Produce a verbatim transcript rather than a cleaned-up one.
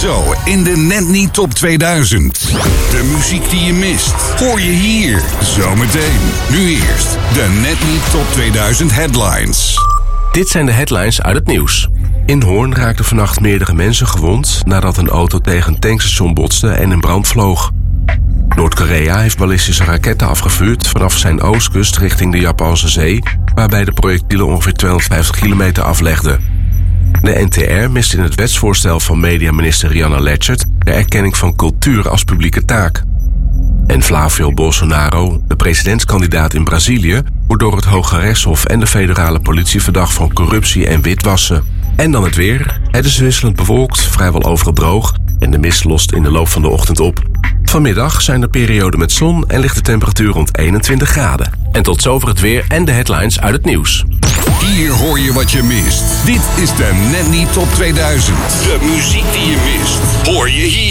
Zo in de Net Niet Top tweeduizend. De muziek die je mist, hoor je hier. Zometeen. Nu eerst de Net Niet Top tweeduizend headlines. Dit zijn de headlines uit het nieuws. In Hoorn raakten vannacht meerdere mensen gewond nadat een auto tegen een tankstation botste en in brand vloog. Noord-Korea heeft ballistische raketten afgevuurd vanaf zijn oostkust richting de Japanse zee, waarbij de projectielen ongeveer tweehonderdvijftig kilometer aflegden. De N T R mist in het wetsvoorstel van mediaminister Rihanna Leggert de erkenning van cultuur als publieke taak. En Flavio Bolsonaro, de presidentskandidaat in Brazilië, wordt door het Hoge Rechtshof en de federale politie verdacht van corruptie en witwassen. En dan het weer. Het is wisselend bewolkt, vrijwel overal droog en de mist lost in de loop van de ochtend op. Vanmiddag zijn er perioden met zon en ligt de temperatuur rond eenentwintig graden. En tot zover het weer en de headlines uit het nieuws. Hier hoor je wat je mist. Dit is de Net Niet Top tweeduizend. De muziek die je mist, hoor je hier.